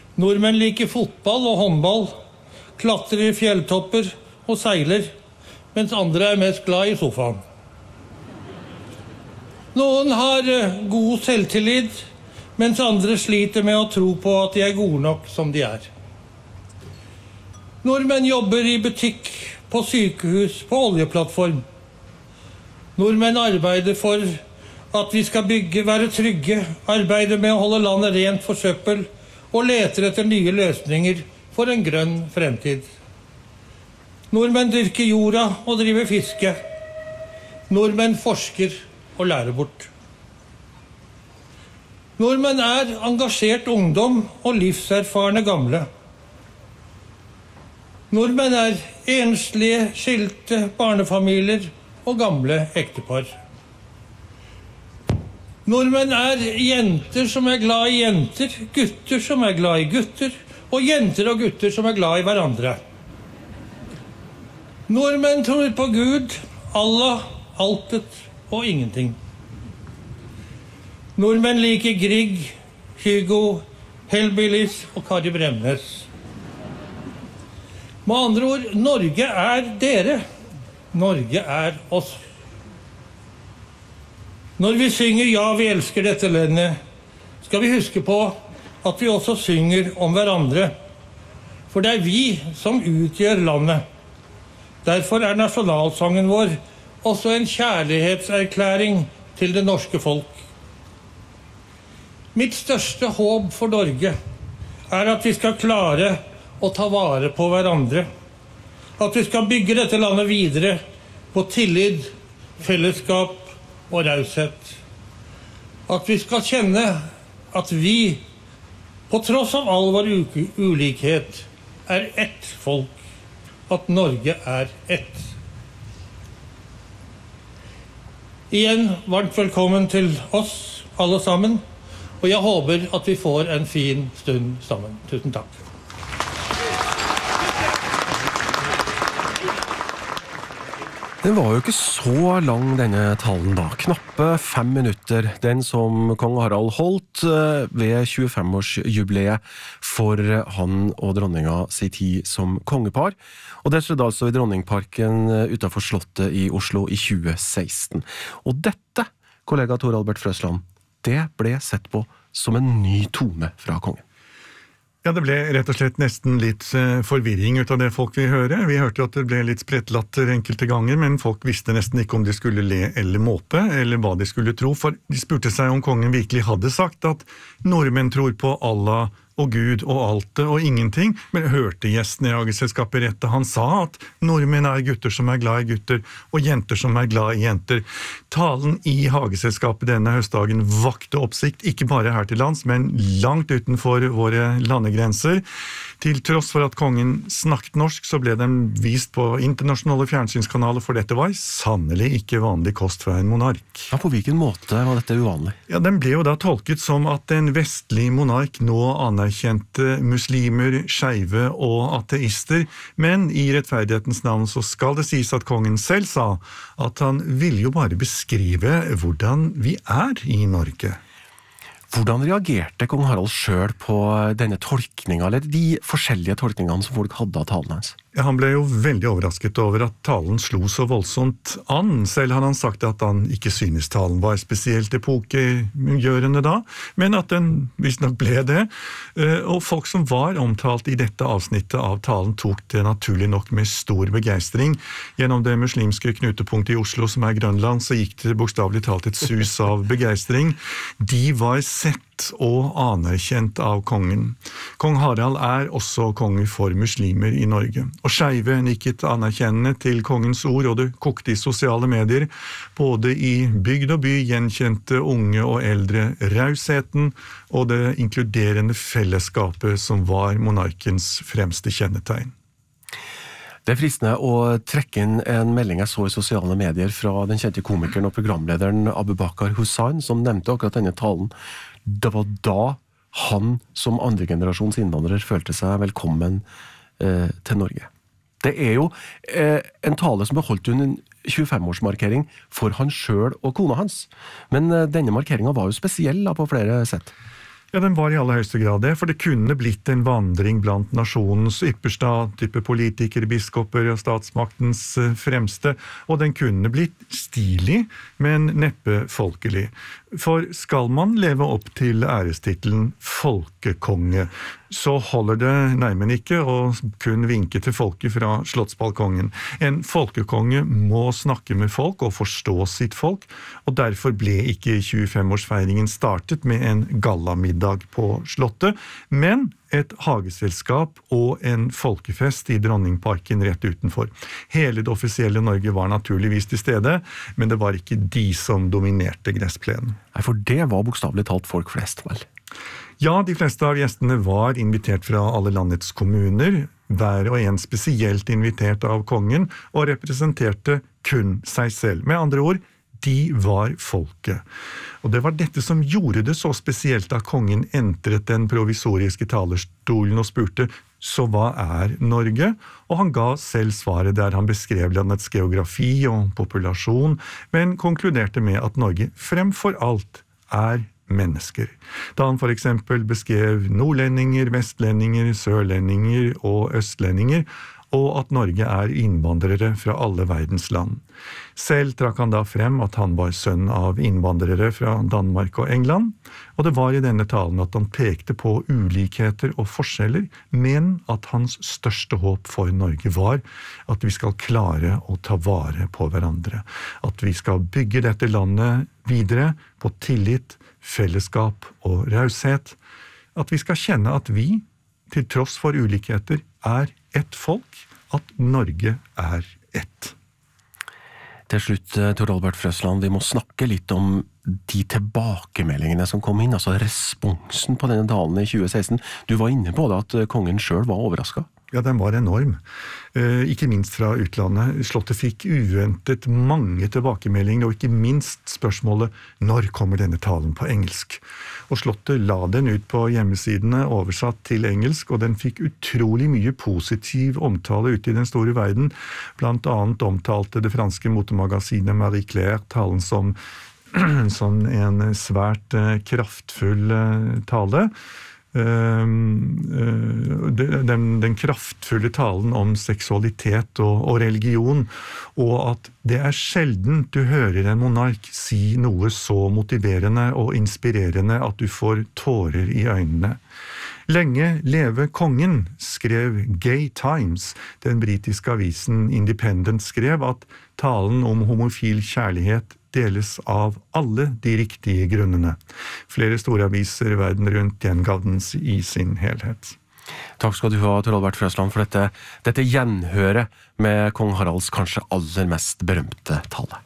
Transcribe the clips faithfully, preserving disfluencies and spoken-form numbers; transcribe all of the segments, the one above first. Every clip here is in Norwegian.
Nordmenn liker fotball og håndball, klatrer i fjelltopper og seiler, mens andre er mest glad i sofaen. Noen har god selvtillit, mens andre sliter med å tro på at de er gode nok som de er. Nordmenn jobber i butikk, på sykehus, på oljeplattform. Nordmenn arbeider for at vi skal bygge, være trygge, arbeider med å holde landet rent for søppel og leter etter nye løsninger for en grønn fremtid. Nordmenn dyrker jorda og driver fiske. Nordmenn forsker og lærer bort. Nordmenn er engasjert ungdom og livserfarne gamle. Nordmenn er enslige, skilte barnefamilier og gamle ektepar. Nordmenn er jenter som er glad i jenter, gutter som er glad i gutter, og jenter og gutter som er glad i hverandre. Nordmenn tror på Gud, Allah, altet og ingenting. Nordmenn liker Grieg, Hugo, Hellbillies og Kari Bremnes. Med andre ord, Norge er dere. Norge er oss. Når vi synger «Ja, vi elsker dette landet», skal vi huske på at vi også synger om hverandre. For det er vi som utgjør landet. Derfor er nasjonalsangen vår også en kjærlighetserklæring til det norske folk. Mitt største håp for Norge er at vi skal klare å ta vare på hverandre. At vi skal bygge dette landet videre på tillit, fellesskap og raushet. At vi skal kjenne at vi, på tross av all vår ulikhet, er ett folk. At Norge er ett. Igjen, varmt velkommen til oss alle sammen, og jeg håper at vi får en fin stund sammen. Tusen takk. Den var jo ikke så lang denne talen da, knappe fem minutter, den som kong Harald holdt ved tjuefem-årsjubileet for han og dronninga sin tid som kongepar, og det skjedde altså i Dronningparken utenfor Slottet i Oslo i tjue seksten. Og dette, kollega Tor Albert Frøsland, det ble sett på som en ny tone fra kongen. Ja, det ble rett og slett nesten litt forvirring ut av det folk vil høre. Vi hørte at det ble litt sprettlatter enkelte ganger, men folk visste nesten ikke om de skulle le eller måpe, eller hva de skulle tro, for de spurte seg om kongen virkelig hadde sagt at nordmenn tror på Allah og Gud og alt og ingenting, men hørte gjesten i Hageselskapet rett, han sa at nordmenn er gutter som er glad i gutter, og jenter som er glad i jenter. Talen i Hageselskapet denne høstdagen vakte oppsikt, ikke bare her til lands, men langt utenfor våre landegrenser. Til tross for at kongen snakket norsk, så ble den vist på internasjonale fjernsynskanaler, for dette var sannelig ikke vanlig kost fra en monark. Ja, på hvilken måte var dette uvanlig? Ja, den ble jo da tolket som at en vestlig monark nå anerkjente muslimer, skeive og ateister, men i rettferdighetens navn så skal det sies at kongen selv sa at han ville jo bare beskrive hvordan vi er i Norge. Hvordan reagerte kong Harald selv på denne tolkningen, eller de forskjellige tolkningene som folk hadde av talen hans? Ja, han ble jo veldig overrasket over at talen slo så voldsomt an. Selv har han sagt at han ikke synes talen var spesielt epokegjørende da, men at den visstnok ble det. Og folk som var omtalt i dette avsnittet av talen tok det naturlig nok med stor begeistring. Gjennom det muslimske knutepunktet i Oslo, som er Grønland, så gikk det bokstavelig talt et sus av begeistring. De var sett og anerkjent av kongen. Kong Harald er også konge for muslimer i Norge. Og skeive nikket anerkjennende til kongens ord, og det kokte i sosiale medier. Både i bygd og by gjenkjente unge og eldre rausheten og det inkluderende fellesskapet som var monarkens fremste kjennetegn. Det er fristende å trekke inn en melding jeg så i sosiale medier fra den kjente komikeren og programlederen Abu Bakar Hussain, som nevnte akkurat denne talen. Det var da han som andre generasjons innvandrer følte seg velkommen eh, til Norge. Det er jo eh, en tale som ble holdt under en tjuefem-årsmarkering for han selv og kona hans. Men eh, denne markeringen var jo spesiell da, på flere sett. Ja, den var i aller høyeste grad det, for det kunne blitt en vandring blant nasjonens ypperste type politikere, biskoper og statsmaktens fremste, og den kunne blitt stilig, men neppe folkelig. For skal man leve opp til ærestittelen folkekonge, så holder det nærmere ikke å kun vinke til folket fra slottsbalkongen. En folkekonge må snakke med folk og forstå sitt folk, og derfor ble ikke tjuefem-årsfeiringen startet med en gallamiddag på slottet, men et hageselskap og en folkefest i Dronningparken rett utenfor. Hele det offisielle Norge var naturligvis til stede, men det var ikke de som dominerte gressplenen. Nei, for det var bokstavelig talt folk flest, vel? Ja, de fleste av gjestene var invitert fra alle landets kommuner, hver og en spesielt invitert av kongen, og representerte kun seg selv. Med andre ord, de var folket. Og det var dette som gjorde det så spesielt da kongen entret den provisoriske talerstolen og spurte, så hva er Norge? Og han ga selv svaret der han beskrev landets geografi og populasjon, men konkluderte med at Norge fremfor alt er mennesker. Da han for eksempel beskrev nordlendinger, vestlendinger, sørlendinger og østlendinger, og at Norge er innvandrere fra alle verdens land. Selv trakk han da frem at han var sønn av innvandrere fra Danmark og England, og det var i denne talen at han pekte på ulikheter og forskjeller, men at hans største håp for Norge var at vi skal klare å ta vare på hverandre, at vi skal bygge dette landet videre på tillit, fellesskap og raushet, at vi skal kjenne at vi, til tross for ulikheter, er ett folk, at Norge er ett. Til slutt, Tor Albert Frøsland, vi må snakke litt om de tilbakemeldingene som kom inn, altså responsen på denne talen i tjue seksten. Du var inne på det at kongen selv var overrasket. Ja, den var enorm. Eh, ikke minst fra utlandet. Slottet fikk uventet mange tilbakemeldinger, og ikke minst spørsmålet, når kommer denne talen på engelsk? Og Slottet la den ut på hjemmesidene, oversatt til engelsk, og den fikk utrolig mye positiv omtale ute i den store verden. Blant annet omtalte det franske motemagasinet Marie Claire talen som, som en svært eh, kraftfull eh, tale. Den, den kraftfulle talen om seksualitet og, og religion, og at det er sjelden du hører en monark si noe så motiverende og inspirerende at du får tårer i øynene. Lenge leve kongen, skrev Gay Times. Den britiske avisen Independent skrev at talen om homofil kjærlighet deles av alle de riktige grunnene. Flere store aviser verden rundt gjengav den i sin helhet. Takk skal du ha, Tor Albert Frøsland, for dette, dette gjenhøret med kong Haralds kanskje aller mest berømte tale.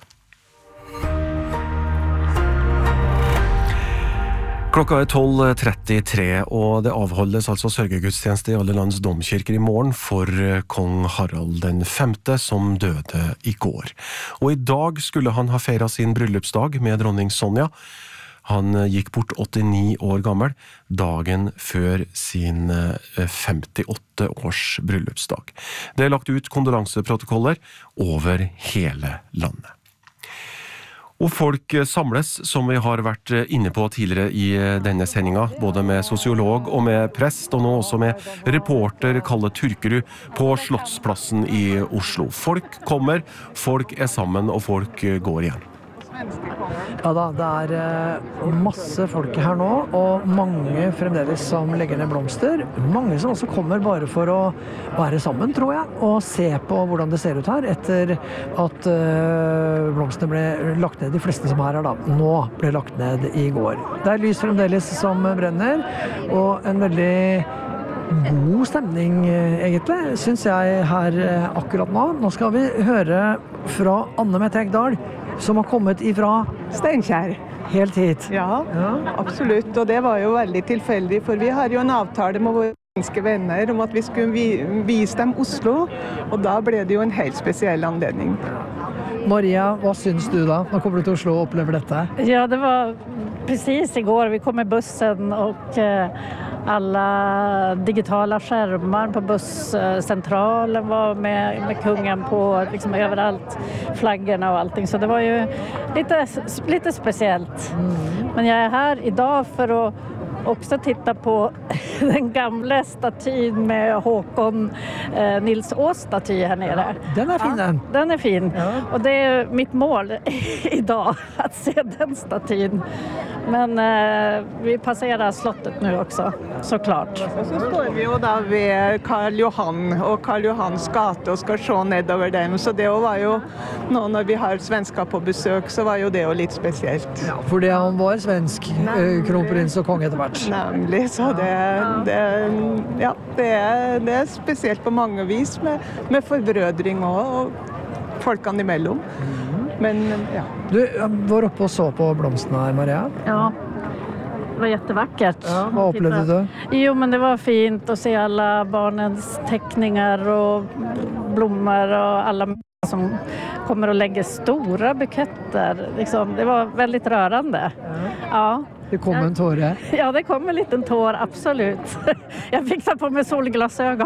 Klokka er tolv trettitre, og det avholdes altså sørgegudstjeneste i alle lands domkirker i morgen for kong Harald den femte, som døde i går. Og i dag skulle han ha feiret sin bryllupsdag med dronning Sonja. Han gikk bort åttini år gammel, dagen før sin femtiåtte års bryllupsdag. Det er lagt ut kondolanseprotokoller over hele landet. Og folk samles, som vi har vært inne på tidligere i denne sendinga, både med sosiolog og med prest, og nå også med reporter Kalle Turkerud på Slottsplassen i Oslo. Folk kommer, folk er sammen, og folk går igjen. Ja da, det er masse folk her nå, og mange fremdeles som legger ned blomster. Mange som også kommer bare for å være sammen, tror jeg, og se på hvordan det ser ut her, etter at uh, blomstene ble lagt ned, de fleste som her er da, nå ble lagt ned i går. Det er lys fremdeles som brenner, og en veldig god stemning, egentlig, synes jeg her akkurat nå. Nå skal vi høre fra Anne Mette Egdal, som har kommet ifra Steinkjer. Helt hit. Ja, ja, absolutt. Og det var jo veldig tilfeldig, for vi har jo en avtale med våre svenske venner om at vi skulle vise dem Oslo, og da ble det jo en helt spesiell anledning. Maria, hva syns du da? Nå kommer du til Oslo og opplever dette. Ja, det var precis igår. Vi kom med bussen och alla digitala skärmar på busscentralen var med, med kungen på liksom överallt, flaggorna och allting. Så det var ju lite, lite speciellt. Mm. Men jag är här idag för att också titta på den gamla statyn med Håkon eh, Nils Ås staty här nere. Den är fin den. Ja, den är fin. Ja. Och det är mitt mål idag att se den statyn. Men eh, vi passerar slottet nu också, såklart. Og så står vi jo da ved Karl Johan og Karl Johans gate og skal se nedover dem. Så det var jo, nå når vi har svensker på besøk, så var jo det jo litt spesielt. Ja, fordi han var svensk eh, kronprins og konge etter hvert. Nemlig, så det, det, ja, det, er, det er spesielt på mange vis med, med forbrødring og, og folkene imellom. Men ja. Du var oppe og så på blomstene her, Maria. Ja, det var jättevackert. Ja, vad upplevde du? Jo, men det var fint att se alla barnens teckningar och blommor och alla som kommer att lägga stora buketter. Liksom, det var väldigt rörande. Ja. Det kom en tåre. Ja, det kom en liten tår, absolut. Jag fick ta på mig solglasögon.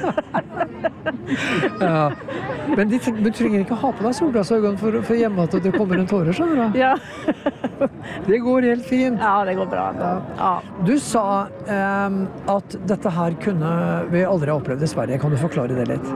Ja. Men du, du trenger ikke ha på deg solglasøgon for, for hjemme at det kommer en tåre, skjønner du? Ja. Det går helt fint. Ja, det går bra. Ja. Ja. Du sa eh, at dette her kunne vi aldri ha opplevd i Sverige. Kan du forklare det litt?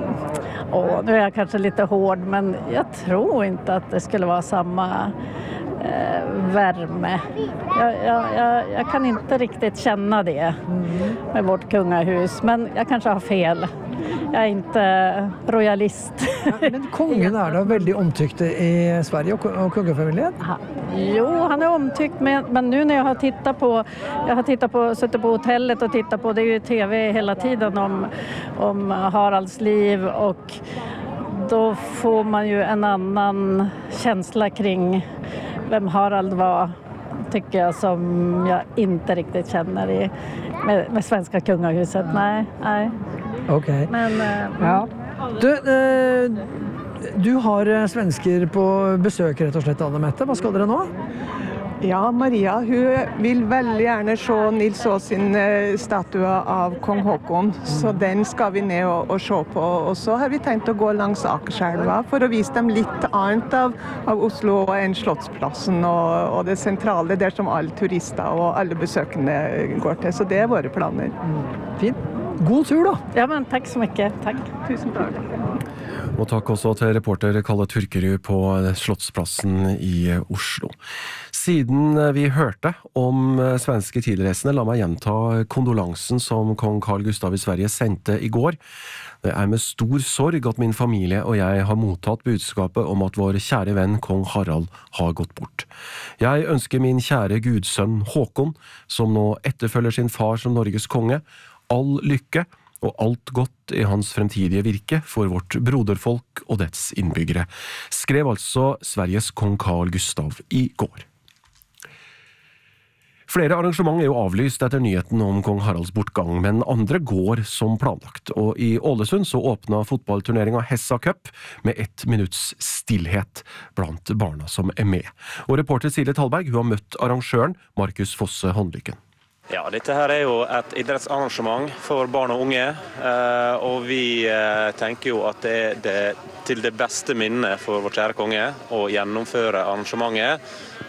Åh, nu är jag kanske lite hård, men jag tror inte att det skulle vara samma eh, värme. Jag, jag, jag, jag kan inte riktigt känna det med vårt kungahus, men jag kanske har fel. Jag är inte royalist. Ja, men kongen er da veldig omtykt i Sverige og, og kungefamilien? Ha, jo, han är omtyckt, men, men nu när jag har tittat på, jag har tittat på, suttit på hotellet och tittat på, det är ju tv hela tiden om, om Haralds liv, och då får man ju en annan känsla kring vem Harald var, tycker jag, som jag inte riktigt känner i, med, med svenska kungahuset. Nej, nej. Ok. Men, eh, Ja. Du, eh, du har svensker på besøk, rett og slett, Anne Mette. Hva skal dere nå? Ja, Maria, hun vil veldig gjerne se Nils Aas sin eh, statue av kong Håkon, så den skal vi ned og, og se på. Og så har vi tenkt å gå langs Akerselva for å vise dem litt annet av, av Oslo enn Slottsplassen og, og det sentrale, der som alle turister og alle besøkende går til. Så det er våre planer. Fint. God tur, da! ja, men tack så mycket. Tack. Tusen takk. Og takk også til reporter Kalle Turkerud på Slottsplassen i Oslo. Siden vi hørte om svenske tilreisende, la meg gjenta kondolansen som kong Carl Gustav i Sverige sendte i går. Det er med stor sorg at min familie og jeg har mottatt budskapet om at vår kjære venn kong Harald har gått bort. Jeg ønsker min kjære gudsønn Håkon, som nå etterfølger sin far som Norges konge, all lykke og alt godt i hans fremtidige virke for vårt broderfolk og dets innbyggere, skrev altså Sveriges kong Carl Gustav i går. Flere arrangement er jo avlyst etter nyheten om kong Haralds bortgang, men andre går som planlagt. Og i Ålesund så åpnet fotballturneringen Hessa Cup med ett minutts stillhet blant barna som er med. Og reporter Silje Talberg, hun har møtt arrangøren Markus Fosse Håndlykken. Ja, dette her er jo et idrettsarrangement for barn og unge, og vi tenker jo at det er det, til det beste minnet for vår kjære konge å gjennomføre arrangementet,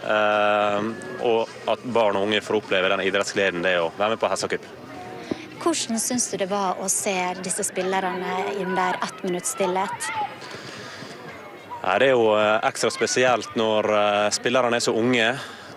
og at barn og unge får oppleve den idrettsgleden det er å være med på Hessa Cup. Hvordan synes du det var å se disse spillerne under ett minutts stillhet? Ja, det er jo ekstra spesielt når spillerne er så unge,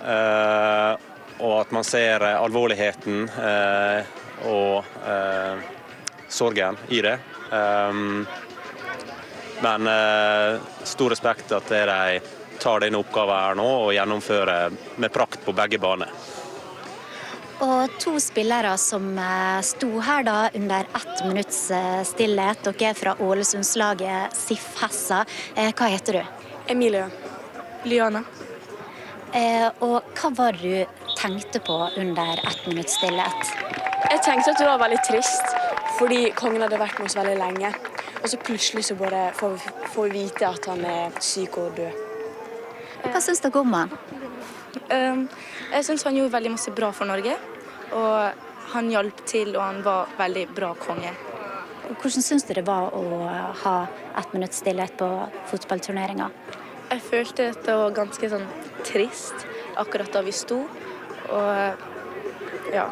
og at man ser alvorligheten eh, og eh, sorgen i det. Um, men eh, stor respekt at de tar denne oppgaven her nå og gjennomfører med prakt på begge baner. Og to spillere som eh, sto her da under ett minutts eh, stillhet. Dere er fra Ålesundslaget S I F Hessa. Eh, hva heter du? Emilie. Liana. Eh, og hva var det du tenkte på under ett minutts stillhet? Jeg tenkte at det var veldig trist, fordi kongen hadde vært med oss veldig lenge. Og så plutselig så bare får vi, får vi vite at han er syk og død. Hva synes dere om han? Um, jeg synes han gjorde veldig masse bra for Norge, og han hjalp til, og han var veldig bra konge. Hvordan synes du det var å ha ett minutts stillhet på fotballturneringen? Jeg følte at det var ganske sånn trist akkurat da vi sto, og ja.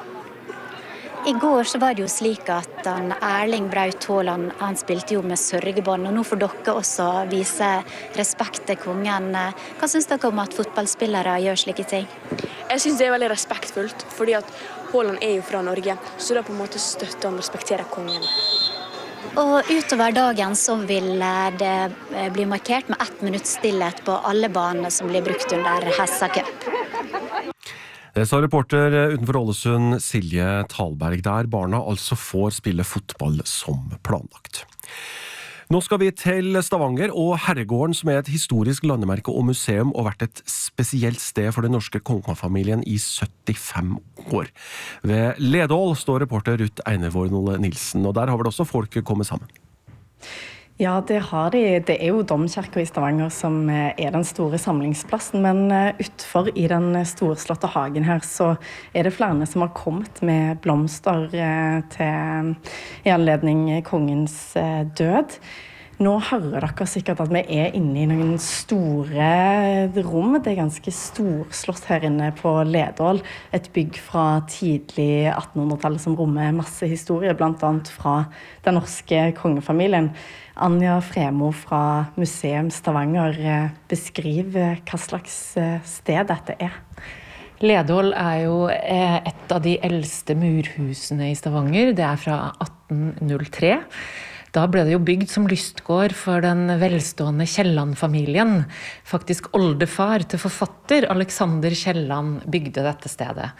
I går så var det jo slik at han Erling Braut Haaland, han spilte jo med sørgebånd, og nå får dere også vise respekt til kongen. Hva synes dere om at fotballspillere gjør slike ting? Jeg synes det er veldig respektfullt, fordi at Haaland er jo fra Norge, så da på en måte støtter han og respekterer kongen. Og utover dagen så vil det bli markert med ett minutts stillhet på alle banene som blir brukt under Hessa Cup. Det sa reporter utenfor Ålesund Silje Talberg, der barna altså får spille fotball som planlagt. Nå skal vi til Stavanger, og Herregården, som er et historisk landemerke og museum, og vært et spesielt sted for den norske kongefamilien i syttifem år. Ved Ledål står reporter Ruth Einervold Nilsen, og der har vel også folk kommet sammen. Ja, det har de. Det er jo Domkirken i Stavanger som er den store samlingsplassen, men utenfor i den storslåtte hagen her så er det flere som har kommet med blomster til, i anledning kongens død. Nå hører dere sikkert at vi er inne i noen store rom. Det er ganske storslått her inne på Ledål. Et bygg fra tidlig attenhundretallet som rommer masse historie, blant annet fra den norske kongefamilien. Anja Fremo fra Museum Stavanger beskriver hva slags sted dette er. Ledål er jo et av de eldste murhusene i Stavanger. Det er fra atten null tre. Da ble det jo bygd som lystgård for den velstående Kielland-familien. Faktisk oldefar til forfatter Alexander Kielland bygde dette stedet.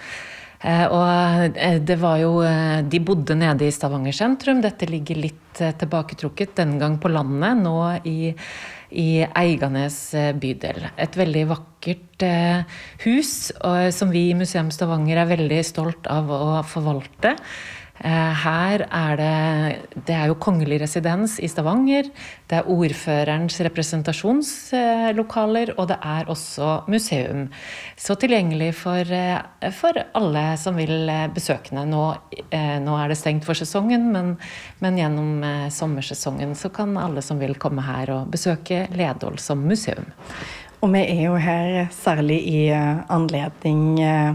Og det var jo, de bodde nede i Stavanger sentrum. Dette ligger litt tilbaketrukket, den gang på landet, nå i, i Eiganes bydel. Et veldig vakkert hus, som vi i Museum Stavanger er veldig stolt av å forvalte. Her er det, det er jo kongelig residens i Stavanger, det er ordførerens representasjonslokaler, og det er også museum. Så tilgjengelig for, for alle som vil besøkende. Nå, nå er det stengt for sesongen, men, men gjennom sommersesongen så kan alle som vil komme her og besøke Ledål som museum. Og vi er jo her særlig i anledning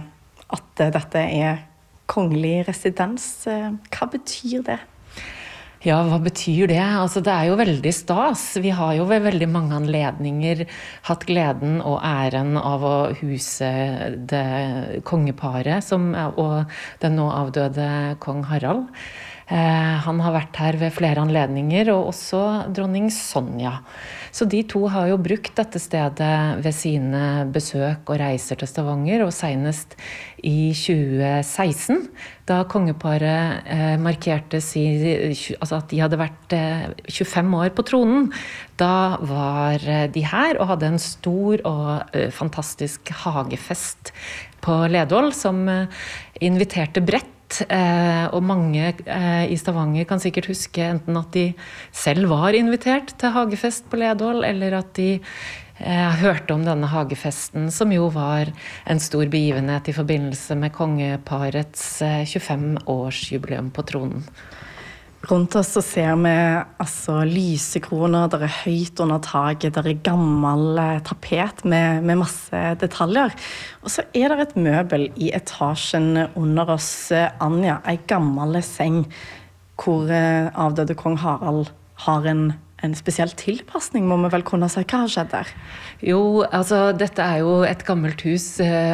at dette er kongelig residens. Hva betyr det? Ja, hva betyr det? Altså, det er jo veldig stas. Vi har jo ved veldig mange anledninger hatt gleden og æren av å huse det kongeparet som, og den nå avdøde kong Harald. Eh, han har vært her ved flere anledninger, og også dronning Sonja. Så de to har jo brukt dette stedet ved sine besøk og reiser til Stavanger, og senest i tjue seksten, da kongeparet eh, markerte si, altså at de hadde vært eh, tjuefem år på tronen. Da var de her og hadde en stor og eh, fantastisk hagefest på Ledål, som eh, inviterte bredt. Eh, og mange eh, i Stavanger kan sikkert huske enten at de selv var invitert til hagefest på Ledål, eller at de eh, hørte om denne hagefesten, som jo var en stor begivenhet i forbindelse med kongeparets eh, tjuefem års jubileum på tronen. Rundt oss så ser vi altså lysekroner, der er høyt under taket, der er gammel tapet med, med masse detaljer. Og så er det et møbel i etasjen under oss, Anja, en gammel seng, hvor avdøde kong Harald har en En spesiell tilpassning, må vi vel kunne si. Hva har skjedd der? Jo, altså dette er jo et gammelt hus,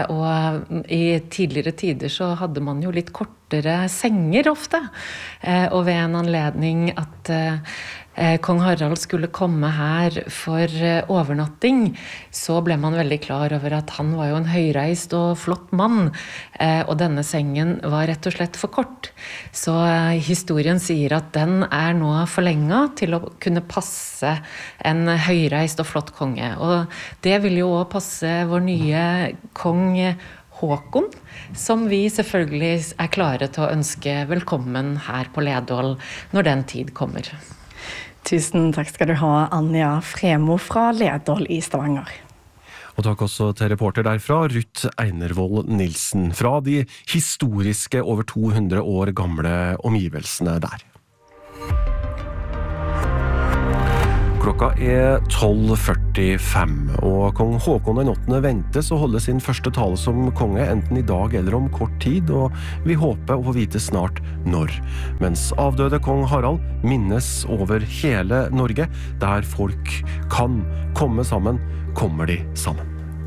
og i tidligere tider så hadde man jo litt kortere senger ofte. Og ved en anledning at kong Harald skulle komme her for overnatting, så ble man veldig klar over at han var jo en høyreist og flott mann, og denne sengen var rett og slett for kort. Så historien sier at den er nå forlenget til å kunne passe en høyreist og flott konge. Og det vil jo også passe vår nye kong Håkon, som vi selvfølgelig er klare til å ønske velkommen her på Ledål når den tid kommer. Tusen takk skal du ha, Anja Fremo fra Ledål i Stavanger. Og takk også til reporter derfra, Ruth Einervold Nilsen, fra de historiske over to hundre år gamle omgivelsene der. Klokka er tolv førtifem, og kong Håkon den åttende ventes å holde sin første tale som konge enten i dag eller om kort tid, og vi håper å få vite snart når. Mens avdøde kong Harald minnes over hele Norge, der folk kan komme sammen, kommer de sammen.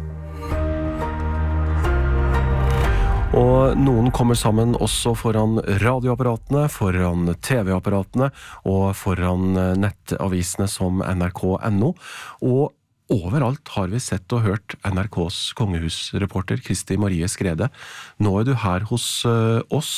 Og noen kommer sammen også foran radioapparatene, foran T V-apparatene og foran nettavisene som N R K punktum N O. Og overalt har vi sett og hørt N R K's kongehusreporter Kristi Marie Skrede. Nå er du her hos oss.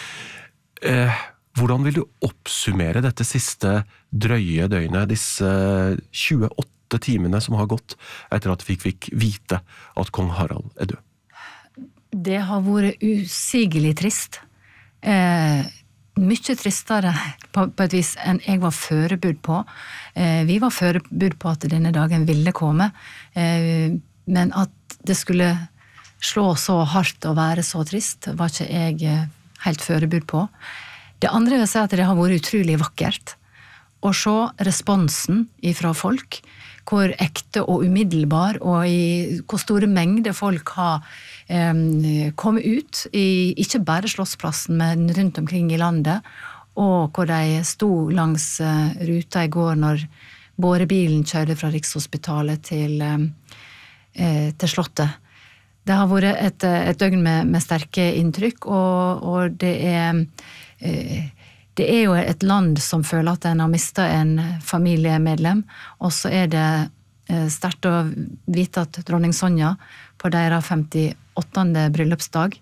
Eh, hvordan vil du oppsummere dette siste drøye døgnet, disse tjueåtte timene som har gått etter at vi fikk vite at kong Harald er død? Det har vært usigelig trist. Eh, mye tristere på, på et vis enn jeg var forberedt på. Eh, vi var forberedt på at denne dagen ville komme, eh, men at det skulle slå så hardt og være så trist, var ikke jeg helt forberedt på. Det andre vil si at det har vært utrolig vakkert å se responsen ifra folk, hvor ekte og umiddelbar, og i hvor store mengder folk har eh, kommet ut, i ikke bare Slottsplassen, men rundt omkring i landet, og hvor de sto langs eh, ruta i går når bårebilen kjørte fra Rikshospitalet til, eh, til Slottet. Det har vært et, et døgn med, med sterke inntrykk, og, og det er eh, Det er jo et land som føler at den har mistet en familiemedlem, og så er det sterkt å vite at dronning Sonja på deres femtiåttende bryllupsdag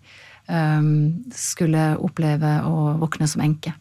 skulle oppleve å våkne som enke.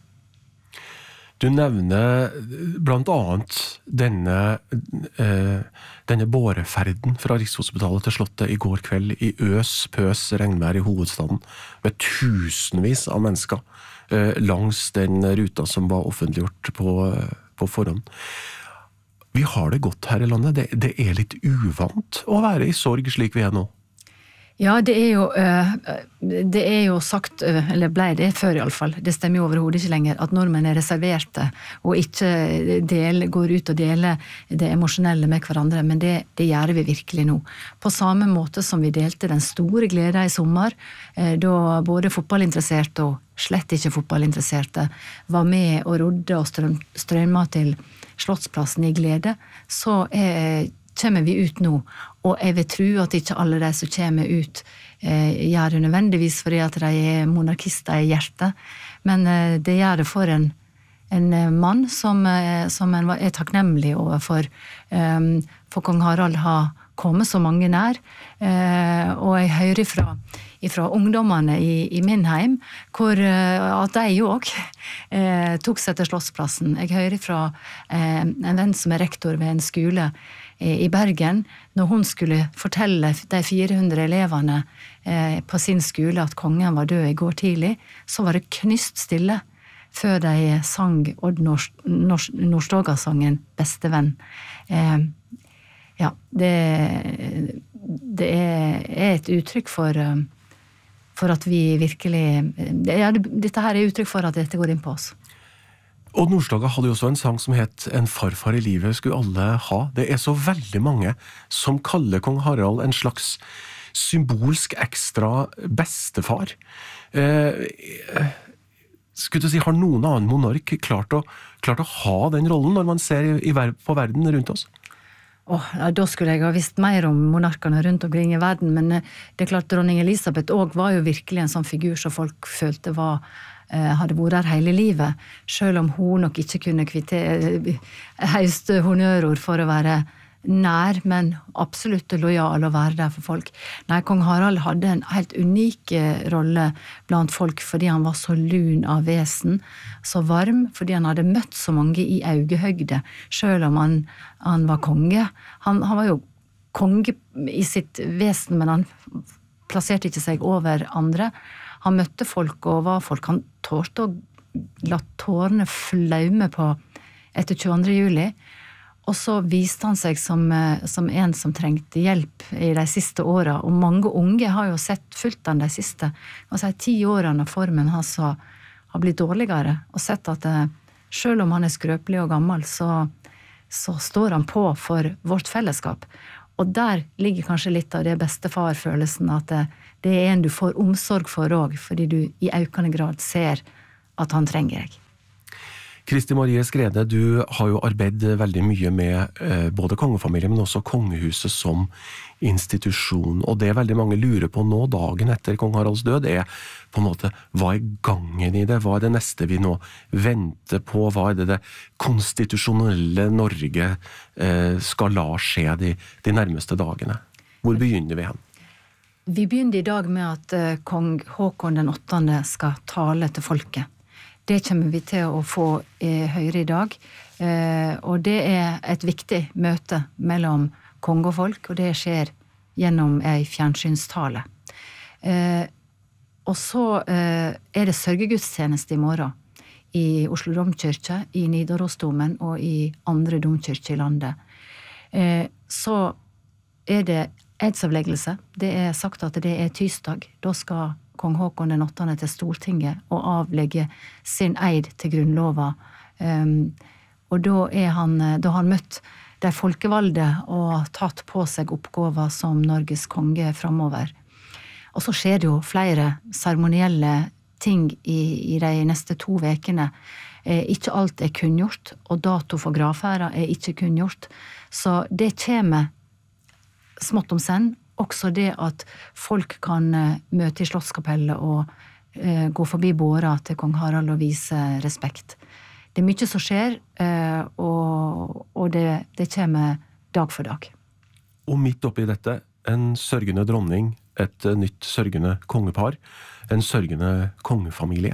Du nevner blant annet denne, eh, denne båreferden fra Rikshospitalet til Slottet i går kveld i øs, pøs, regnvær i hovedstaden, med tusenvis av mennesker eh, langs den ruta som var offentliggjort på, på forhånd. Vi har det godt her i landet. Det, det er litt uvant å være i sorg slik vi er nå. Ja, det er jo, det er jo sagt, eller ble det før i alle fall, det stemmer jo overhodet ikke lenger, at nordmenn er reserverte og ikke del, går ut og deler det emosjonelle med hverandre, men det, det gjør vi virkelig nå. På samme måte som vi delte den store gleden i sommer, da både fotballinteresserte og slett ikke fotballinteresserte var med og rodde og strøm, strømma til Slottsplassen i glede, så er kommer vi ut nå, og jeg vil tro at ikke alle de som kommer ut eh, gjør det nødvendigvis fordi at de er monarkister i hjertet, men eh, det gjør det for en, en mann som, eh, som en er takknemlig overfor, eh, for kong Harald har kommet så mange nær, eh, og jeg hører fra, fra ungdommene i, i min heim, hvor eh, at de jo også eh, tok seg til Slottsplassen. Jeg hører fra eh, en venn som er rektor ved en skole i Bergen, når hun skulle fortelle de fire hundre elevene eh, på sin skole at kongen var død i går tidlig, så var det knyst stille før de sang Odd Nordstoga-sangen Bestevenn. Eh, ja, det, det er, er et uttrykk for, for at vi virkelig, ja, dette her er uttrykk for at dette går inn på oss. Og Nordstoga hadde jo også en sang som het En farfar i livet skulle alle ha. Det er så veldig mange som kaller kong Harald en slags symbolsk ekstra bestefar. Eh, skulle du si, har noen annen monark klart å, klart å ha den rollen når man ser i, i, på verden rundt oss? Oh, ja, da skulle jeg ha visst mer om monarkene rundt omkring i verden, men det er klart dronning Elisabeth også var jo virkelig en sånn figur som folk følte var hadde vært der hele livet, selv om hun nok ikke kunne kvittere høyeste honnørord for å være nær, men absolutt lojal å være der for folk. Nei, kong Harald hadde en helt unik rolle blant folk, fordi han var så lun av vesen, så varm, fordi han hadde møtt så mange i øyehøgde, selv om han, han var konge. Han, han var jo konge i sitt vesen, men han plasserte ikke seg over andre. Han møtte folk og var folk. Han tårte å la tårene flaume på etter tjueandre juli. Og så viste han seg som, som en som trengte hjelp i de siste årene. Og mange unge har jo sett fulgt han de siste si, ti årene når formen hans har blitt dårligere. Og sett at det, selv om han er skrøpelig og gammel, så, så står han på for vårt fellesskap. Og der ligger kanskje litt av det bestefarfølelsen, at det, det er en du får omsorg for også, fordi du i økende grad ser at han trenger deg. Kristi Marie Skrede, du har jo arbeidet veldig mye med eh, både kongefamilien, men også kongehuset som institusjon. Og det veldig mange lurer på nå, dagen etter kong Haralds død, er på en måte, hva er gangen i det? Hva er det neste vi nå venter på? Hva er det det konstitusjonelle Norge eh, skal la skje de, de nærmeste dagene? Hvor begynner vi hen? Vi begynner i dag med at eh, kong Håkon den åttende skal tale til folket. Det kommer vi til å få eh, høre i dag, eh, og det er et viktig møte mellom konge og folk, og det skjer gjennom en fjernsynstale. Eh, og så eh, er det sørgegudstjeneste i morgen i Oslo Domkirke, i Nidarosdomen og i andre domkirker i landet. Eh, så er det edsavleggelse. Det er sagt at det er tirsdag. Da skal kong Håkon den åttende til Stortinget og avlegge sin eid til grunnlova. Um, og da er han, da har han møtt de folkevalde og tatt på seg oppgaver som Norges konge fremover. Og så skjer det jo flere seremonielle ting i, i de neste to vekene. Eh, ikke alt er kunngjort, og dato for gravferda er ikke kunngjort. Så det kommer smått om senn. Også det at folk kan møte i Slottskapellet og eh, gå forbi båra til kong Harald og vise respekt. Det er mye som skjer, eh, og, og det, det kommer dag for dag. Og midt oppi dette, en sørgende dronning, et nytt sørgende kongepar, en sørgende kongefamilie.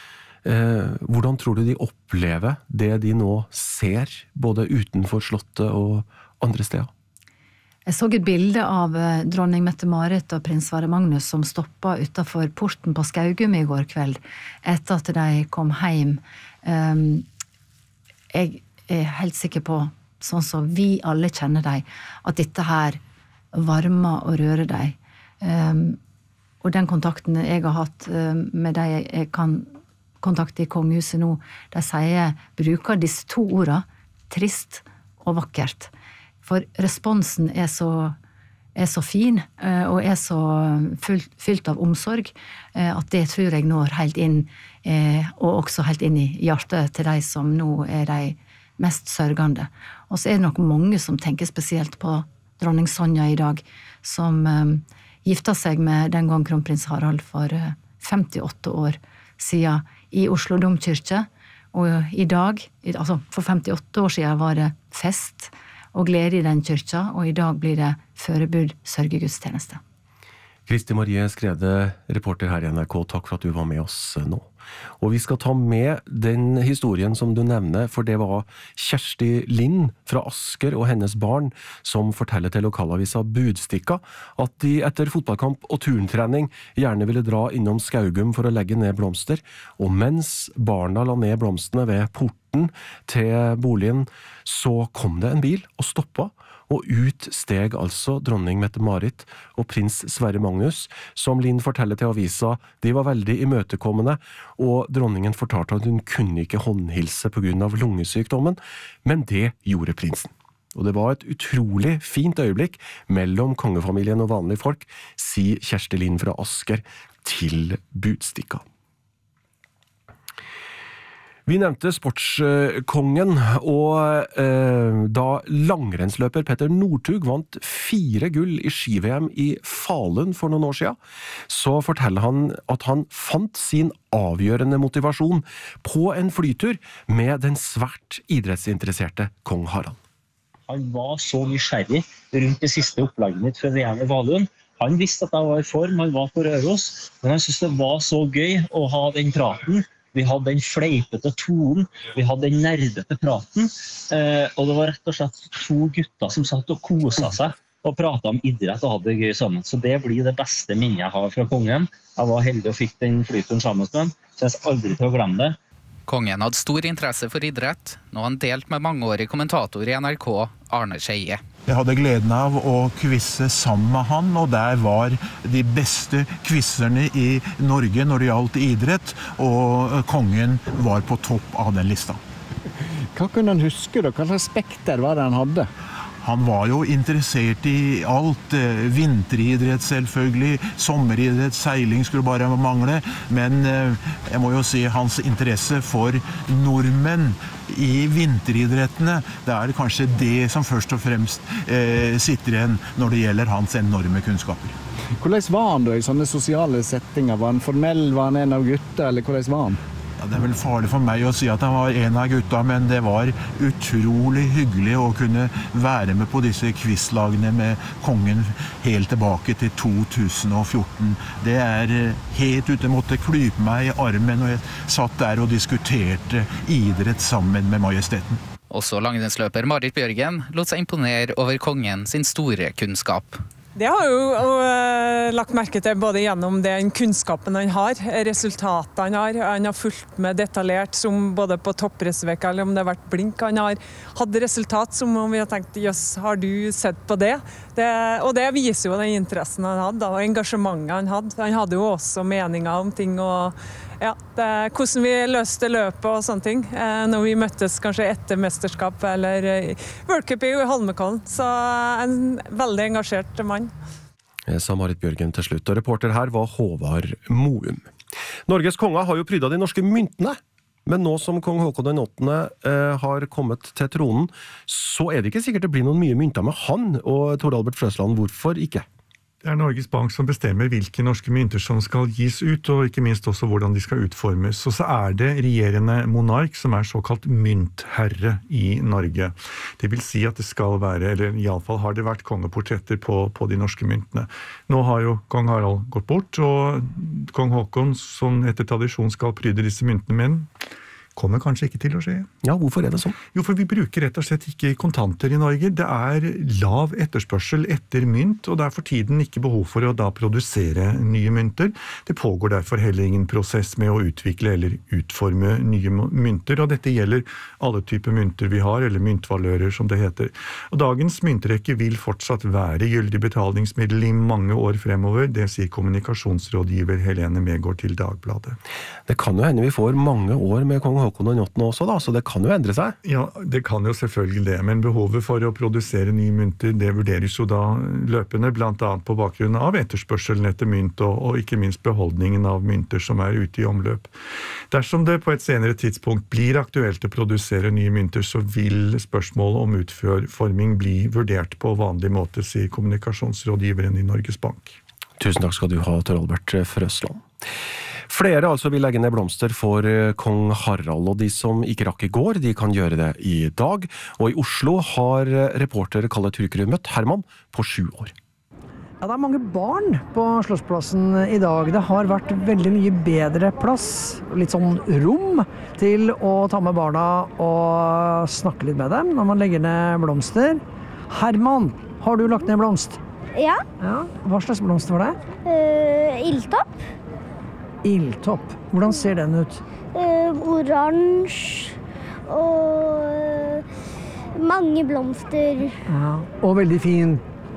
Eh, hvordan tror du de opplever det de nå ser, både utenfor slottet og andre steder? Jeg så et bilde av dronning Mette-Marit og prins Sverre Magnus som stoppet utenfor porten på Skaugum i går kveld, etter at de kom hjem. Jeg er helt sikker på, sånn som vi alle kjenner dem, at dette her varmer og rører dem. Og den kontakten jeg har hatt med dem jeg kan kontakte i kongehuset nå, de sier, bruker disse to ordene, trist og vakkert. For responsen er så, er så fin, og er så fylt, fylt av omsorg, at det tror jeg når helt inn, og også helt inn i hjertet til de som nå er de mest sørgende. Og så er det nok mange som tenker spesielt på dronning Sonja i dag, som gifta seg med den gang kronprins Harald for femtiåtte år siden i Oslo Domkirke, og i dag, altså for femtiåtte år siden var det fest, og glede i den kyrkja, og i dag blir det forberedt sørgegudstjeneste. Kristi Marie Skrede, reporter her i N R K, takk for at du var med oss nå. Og vi skal ta med den historien som du nevner, for det var Kjersti Lind fra Asker og hennes barn som forteller til lokalavisa Budstikka at de etter fotballkamp og turntrening gjerne ville dra innom Skaugum for å legge ned blomster, og mens barna la ned blomstene ved porten til boligen, så kom det en bil og stoppet, og ut steg altså dronning Mette-Marit og prins Sverre Magnus, som Lind forteller til avisa. De var veldig imøtekommende, og dronningen fortalte at hun kunne ikke håndhilse på grunn av lungesykdommen, men det gjorde prinsen. Og det var et utrolig fint øyeblikk mellom kongefamilien og vanlige folk, sier Kjersti Lind fra Asker til Budstikka. Vi nevnte sportskongen, og eh, da langrennsløper Petter Northug vant fire gull i ski-V M i Falun for noen år siden, så forteller han at han fant sin avgjørende motivasjon på en flytur med den svært idrettsinteresserte kong Harald. Han var så nysgjerrig rundt det siste opplaget mitt for V M i Falun. Han visste at jeg var i form, han var på Røros, men han syntes det var så gøy å ha den praten. Vi hadde den fleipete tonen, vi hadde den nerdete praten, eh, og det var rett og slett to gutter som satt og koset seg og pratet om idrett og hadde det gøy sammen. Så det blir det beste minnet jeg har fra kongen. Jeg var heldig og fikk den flyturen sammen med dem, så jeg skal aldri til å glemme det. Kongen hadde stor interesse for idrett, nå han delt med mangeårig kommentator i N R K, Arne Skeie. Jeg hadde gleden av å quizze sammen med han, og der var de beste quizzerne i Norge når det gjaldt idrett, og kongen var på topp av den lista. Hva kunne han huske da? Hva slags spekter var det han hadde? Han var jo interessert i alt, vinteridrett selvfølgelig, sommeridrett, seiling skulle bare mangle, men jeg må jo si hans interesse for nordmenn i vinteridrettene, det er kanskje det som først og fremst eh, sitter igjen når det gjelder hans enorme kunnskaper. Hvordan var han da i sånne sosiale settinger? Var han formell, var han en av gutta, eller hvordan var han? Ja, det er vel farlig for meg å si at han var en av gutta, men det var utrolig hyggelig å kunne være med på disse quizlagene med kongen helt tilbake til to tusen og fjorten. Det er helt ute, måtte klype meg i armen, og jeg satt der og diskuterte idrett sammen med majesteten. Også langrennsløper Marit Bjørgen lot seg imponere over kongen sin store kunnskap. Det har jo uh, lagt merke til både gjennom den kunnskapen han har, resultatene han har. Han har fulgt med detaljert som både på toppresveka eller om det har vært blink. Han har hatt resultat som om vi har tenkt, jøss, har du sett på det? det? Og det viser jo den interessen han hadde og engasjementet han hadde. Han hadde jo også meninger om ting og ja, det, hvordan vi løste løpet og sånne ting. Eh, når vi møttes kanskje etter mesterskap eller eh, World Cup i Holmenkollen. Så en veldig engasjert mann. Sa Marit Bjørgen til slutt, og reporter her var Håvard Moum. Norges konger har jo prydet de norske myntene, men nå som kong Håkon den åttende eh, har kommet til tronen, så er det ikke sikkert det blir noen mye mynter med han, og Tor Albert Frøsland, hvorfor ikke? Det er Norges Bank som bestemmer hvilke norske mynter som skal gis ut, og ikke minst også hvordan de skal utformes. Og så er det regjerende monark som er såkalt myntherre i Norge. Det vil si at det skal være, eller i alle fall har det vært kongeportretter på, på de norske myntene. Nå har jo kong Harald gått bort, og kong Håkon, som etter tradisjon skal pryde disse myntene med, kommer kanskje ikke til å skje. Ja, hvorfor er det sånn? Jo, for vi bruker rett og slett ikke kontanter i Norge. Det er lav etterspørsel etter mynt, og det er for tiden ikke behov for å da produsere nye mynter. Det pågår derfor heller ingen prosess med å utvikle eller utforme nye mynter, og dette gjelder alle typer mynter vi har, eller myntvalører som det heter. Og dagens myntrekke vil fortsatt være gyldig betalingsmiddel i mange år fremover, det sier kommunikasjonsrådgiver Helene Megård til Dagbladet. Det kan jo hende vi får mange år med kong Håkon den åttende også da, så det kan jo endre seg. Ja, det kan jo selvfølgelig det, men behovet for å produsere nye mynter, det vurderes jo da løpende, blant annet på bakgrunn av etterspørselen etter mynt, og, og ikke minst beholdningen av mynter som er ute i omløp. Dersom det på et senere tidspunkt blir aktuelt å produsere nye mynter, så vil spørsmålet om utforming bli vurdert på vanlig måte, sier kommunikasjonsrådgiveren i Norges Bank. Tusen takk skal du ha, Tor Albert Frøsland. Flere altså vil legge ned blomster for kong Harald, og de som ikke rakk i går, de kan gjøre det i dag. Og i Oslo har reporter Kalle Turkerud møtt Herman på sju år. Ja, det er mange barn på Slottsplassen i dag. Det har vært veldig mye bedre plass, litt sånn rom, til å ta med barna og snakke litt med dem når man legger ned blomster. Herman, har du lagt ned blomst? Ja. Ja. Hva slags blomst var det? Uh, ildtopp. Ildtopp. Hvordan ser den ut? Uh, oransje og uh, mange blomster. Ja. Og veldig fin.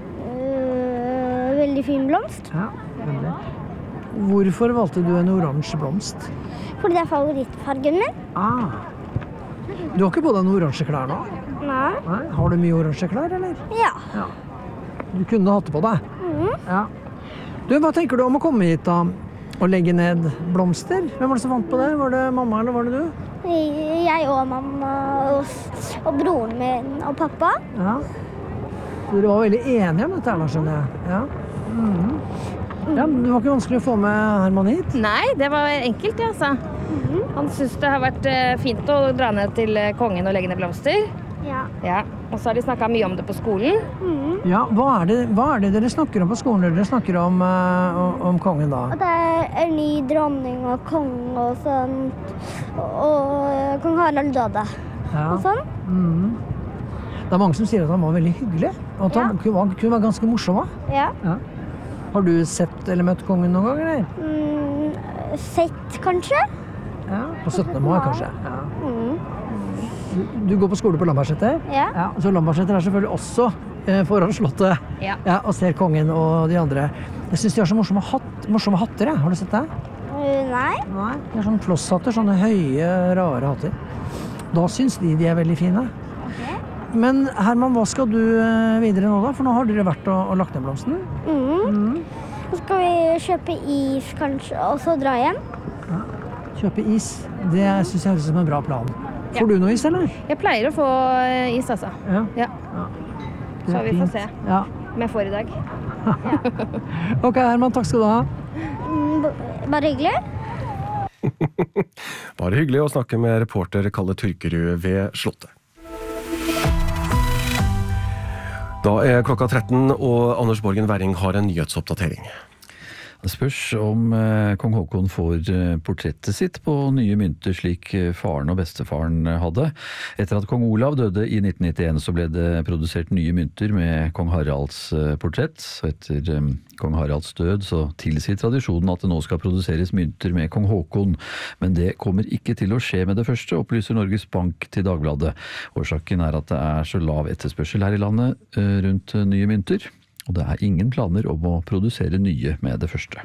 Uh, veldig fin blomst. Ja, veldig. Hvorfor valgte du en oransje blomst? Fordi det er favorittfargen min. Ah. Du har ikke på deg noen oransje klær nå? Nei. Nei. Har du mye oransje klær, eller? Ja. Ja. Du kunne hatt det på deg? Mm. Ja. Du, hva tenker du om å komme hit da? Og legge ned blomster? Hvem var det som fant på det? Var det mamma eller var det du? Jeg og mamma og, og broren min og pappa. Ja. Så dere var veldig enige om dette her, skjønner jeg. Ja. Mm. Ja, det var ikke vanskelig å få med Herman hit? Nei, det var enkelt, ja, altså. Mm-hmm. Han synes det har vært fint å dra ned til kongen og legge ned blomster. Ja. Ja. Og så har de snakket mye om det på skolen. Mm. Ja, hva er, det, hva er det dere snakker om på skolen når dere snakker om, uh, om, om kongen da? At det er en ny dronning og konge og sånt, og, og kong Harald døde. Ja. Og sånn. Mm. Det er mange som sier at han var veldig hyggelig, og at han ja. kunne, kunne være ganske morsom. Ja. Ja. Har du sett eller møtt kongen noen gang, eller? Mm, sett, kanskje? Ja, på syttende mai, kanskje. Ja. Mm. Du, du går på skole på Lambertseter? Ja. Ja. Så Lambertseter er selvfølgelig også eh, foran slottet. Ja. Ja, og ser kongen og de andre. Jeg synes de har så morsomme, hatt, morsomme hatter, jeg. Har du sett det? Uh, nei. Nei. De har sånne flosshatter, sånne høye, rare hatter. Da syns de de er veldig fine. Men Herman, hva skal du videre nå da? For nå har dere vært og, og lagt ned blomsten. Mm. Mm. Så skal vi kjøpe is kanskje, og så dra hjem. Ja. Kjøpe is, det synes jeg høres som en bra plan. Får ja. du noe is, eller? Jeg pleier å få is, altså. Ja. Ja. Ja. Så vi får se. Ja. Om jeg får i dag. Ja. Ok, Herman, takk skal du ha. Mm, bare hyggelig. Bare hyggelig å snakke med reporter Kalle Turkerud ved Slottet. Da er klokka tretten, og Anders Borgen Werring har en nyhetsoppdatering. Det spørs om eh, kong Haakon får eh, portrettet sitt på nye mynter slik eh, faren og bestefaren hadde. Etter at kong Olav døde i nitten nittien så ble det produsert nye mynter med kong Haralds eh, portrett. Og etter eh, kong Haralds død så tilsier tradisjonen at det nå skal produseres mynter med kong Haakon. Men det kommer ikke til å skje med det første, opplyser Norges Bank til Dagbladet. Årsaken er at det er så lav etterspørsel her i landet eh, rundt eh, nye mynter. Og det er ingen planer om å produsere nye med det første.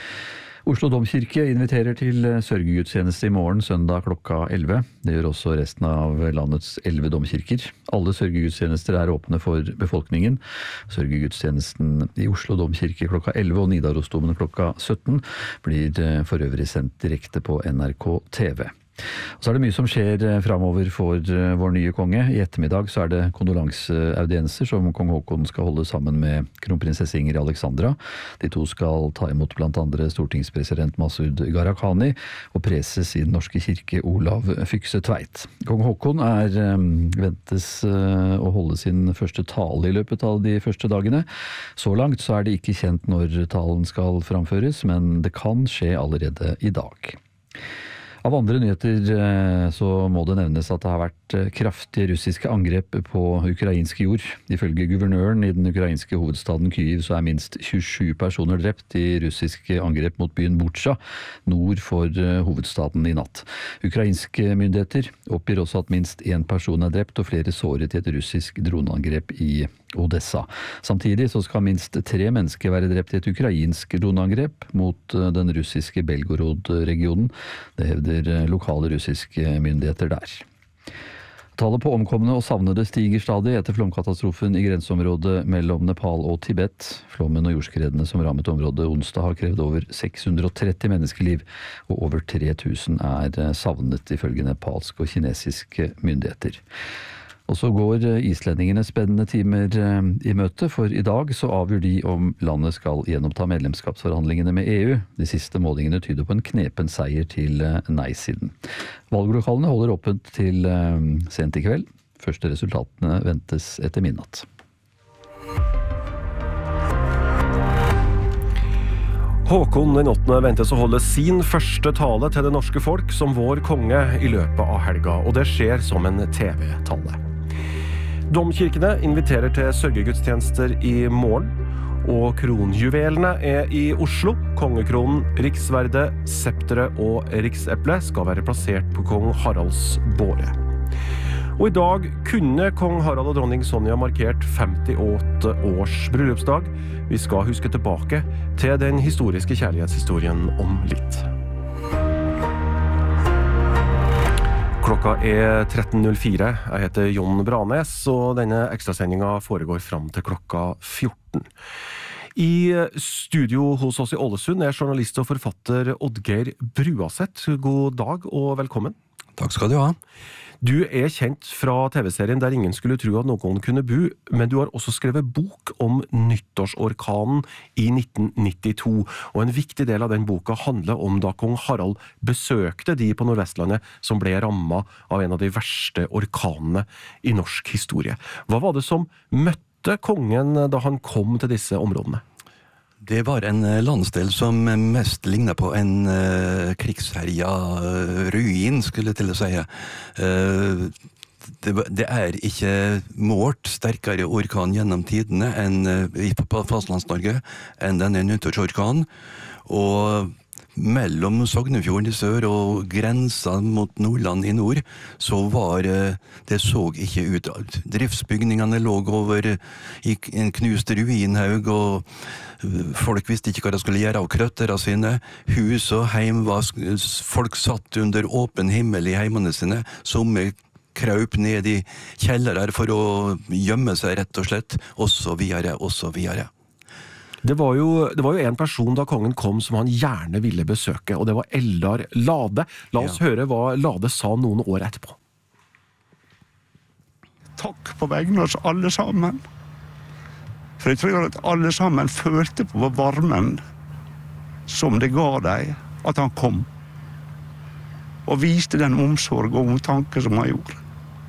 Oslo Domkirke inviterer til sørgegudstjeneste i morgen søndag klokka elleve. Det gjør også resten av landets elleve domkirker. Alle sørgegudstjenester er åpne for befolkningen. Sørgegudstjenesten i Oslo Domkirke klokka elleve og Nidarosdomen klokka sytten blir for øvrig sendt direkte på N R K T V. Og så er det mye som skjer fremover for vår nye konge. I ettermiddag så er det kondolanseaudienser som kong Haakon skal holde sammen med kronprinsesse Ingrid Alexandra. De to skal ta imot blant andre stortingspresident Masud Gharahkhani og preses i Den norske kirke Olav Fykse Tveit. Kong Haakon er ventes å holde sin første tale i løpet av de første dagene. Så langt så er det ikke kjent når talen skal framføres, men det kan skje allerede i dag. Av andre nyheter så må det nevnes at det har vært kraftige russiske angrep på ukrainsk jord. Ifølge guvernøren i den ukrainske hovedstaden Kyiv så er minst tjuesju personer drept i russiske angrep mot byen Butsja, nord for hovedstaden i natt. Ukrainske myndigheter oppgir også at minst én person er drept og flere såret i et russisk droneangrep i Odessa. Samtidig så skal minst tre mennesker være drept i et ukrainsk droneangrep mot den russiske Belgorod-regionen. Det hevder lokale russiske myndigheter der. Tallet på omkomne og savnede stiger stadig etter flomkatastrofen i grenseområdet mellom Nepal og Tibet. Flommen og jordskredene som rammet området onsdag har krevd over seks hundre og tretti menneskeliv, og over tre tusen er savnet ifølge nepalske og kinesiske myndigheter. Og så går islendingene spennende timer i møte, for i dag så avgjør de om landet skal gjenoppta medlemskapsforhandlingene med E U. De siste målingene tyder på en knepen seier til nei-siden. Valglokalene holder åpent til sent i kveld. Første resultatene ventes etter midnatt. Håkon den åttende ventes å holde sin første tale til det norske folk som vår konge i løpet av helga, og det skjer som en T V-tale. Domkirkene inviterer til sørgegudstjenester i morgen, og kronjuvelene er i Oslo. Kongekronen, riksverdet, septeret og rikseplet skal være plassert på kong Haralds båre. Og i dag kunne kong Harald og dronning Sonja markert femtiåtte års bryllupsdag. Vi skal huske tilbake til den historiske kjærlighetshistorien om litt. Klokka er tretten null fire. Jeg heter Jon Branes, og denne ekstrasendingen foregår fram til klokka fjorten. I studio hos oss i Ålesund er journalist og forfatter Oddgeir Bruaseth. God dag og velkommen. Takk skal du ha. Du er kjent fra T V-serien Der ingen skulle tro at noen kunne bo, men du har også skrevet bok om nyttårsorkanen i nitten nittito, og en viktig del av den boka handler om da kong Harald besøkte de på Nordvestlandet som ble rammet av en av de verste orkanene i norsk historie. Hva var det som møtte kongen da han kom til disse områdene? Det var en landsdel som mest lignet på en uh, krigsherja uh, ruin, skulle jeg til å si. Uh, det, det er ikke målt sterkere orkan gjennom tidene enn uh, på fastlands-Norge enn denne nyttårsorkanen. Og mellom Sognefjorden i sør og grensen mot Nordland i nord, så var det så ikke ut. Driftsbygningene lå over i en knust ruinhaug, og folk visste ikke hva de skulle gjøre av krøtterne sine. Hus og heim var, folk satt under åpen himmel i heimene sine, somme kraup ned i kjellere for å gjemme seg rett og slett, og så videre, og så videre. Det var, jo, det var jo en person da kongen kom som han gjerne ville besøke, og det var Eldar Lade. La oss ja. høre hva Lade sa noen år etterpå. Takk på vegne av oss alle sammen. For jeg tror at alle sammen følte på varmen som det ga deg at han kom. Og viste den omsorg og omtanke som han gjorde.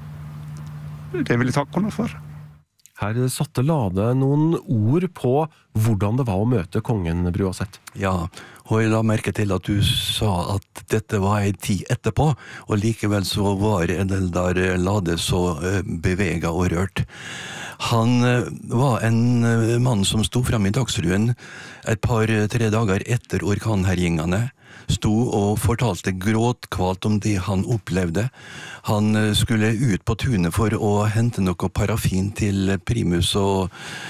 Det vil jeg takke henne for. Her satte Lade noen ord på hvordan det var å møte kongen, Bruaset. Ja, og jeg la merke til at du sa at dette var en tid etterpå, og likevel så var Eldar Lade så beveget og rørt. Han var en mann som sto frem i Dagsrevyen et par-tre dager etter orkanherjingene, sto og fortalte gråtkvalt om det han opplevde. Han skulle ut på tunet for å hente noe parafin til primus og,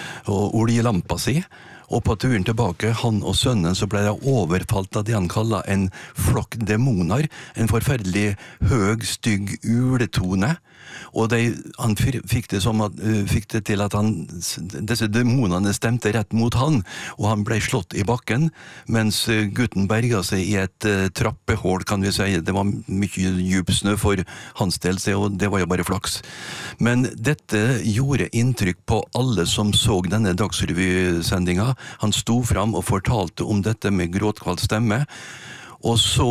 og oljelampa si. Og på turen tilbake, han og sønnen, så ble det overfalt av det han kallet en flokk demoner, en forferdelig høg, stygg uletone. Og de, han fikk det, som at, fikk det til at han, disse demonene stemte rett mot han, og han ble slått i bakken, mens gutten berget seg i et uh, trappehål, kan vi si. Det var mye djup snø for hans del, og det var jo bare flaks. Men dette gjorde inntrykk på alle som så denne dagsrevysendinga. Han sto fram og fortalte om dette med gråtkvalt stemme, og så,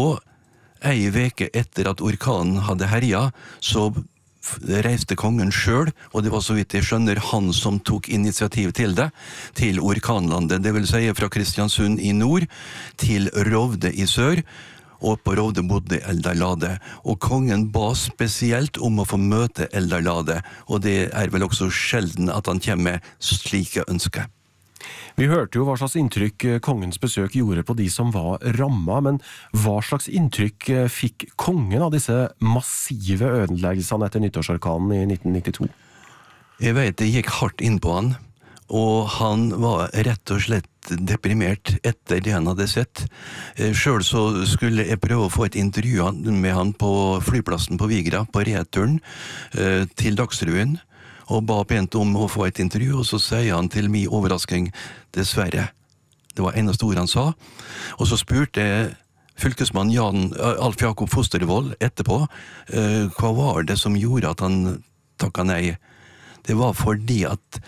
ei veke etter at orkanen hadde herja, så reiste kongen selv, og det var så vidt jeg skjønner han som tok initiativ til det, til orkanlandet, det vil si fra Kristiansund i nord til Rovde i sør, og på Rovde bodde Eldar Lade. Og kongen ba spesielt om å få møte Eldar Lade, og det er vel også sjelden at han kommer med slike ønsker. Vi hørte jo hva slags inntrykk kongens besøk gjorde på de som var rammet, men hva slags inntrykk fikk kongen av disse massive ødeleggelsene etter nyttårsorkanen i nitten nittito? Jeg vet det gikk hardt inn på han, og han var rett og slett deprimert etter det han hadde sett. Selv så skulle jeg prøve å få et intervju med han på flyplassen på Vigra, på returen til Dagsrevyen, og ba pent om å få et intervju, og så sier han til min overrasking, dessverre. Det var eneste ord han sa. Og så spurte jeg fylkesmann Jan, Alf Jakob Fostervold etterpå, uh, hva var det som gjorde at han takket nei? Det var fordi at